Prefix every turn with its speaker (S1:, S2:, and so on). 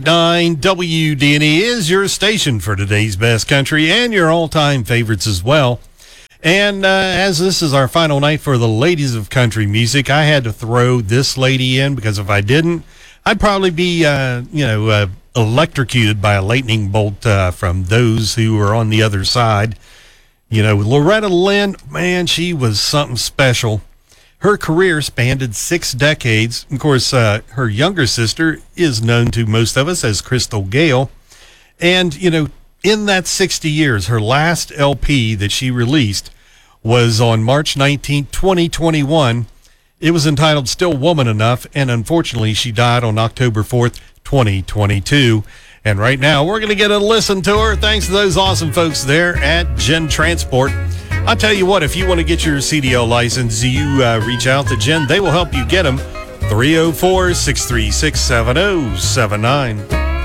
S1: 9 WDNE is your station for today's best country and your all-time favorites as well. And as this is our final night for the ladies of country music, I had to throw this lady in because if I didn't, I'd probably be, electrocuted by a lightning bolt from those who are on the other side. You know, Loretta Lynn, man, she was something special. Her career spanned 6 decades. Of course, her younger sister is known to most of us as Crystal Gayle. And, you know, in that 60 years, her last LP that she released was on March 19, 2021. It was entitled Still Woman Enough, and unfortunately, she died on October 4th, 2022. And right now, we're going to get a listen to her thanks to those awesome folks there at Gen Transport. I'll tell you what, if you want to get your CDL license, you reach out to Gen. They will help you get them. 304-636-7079.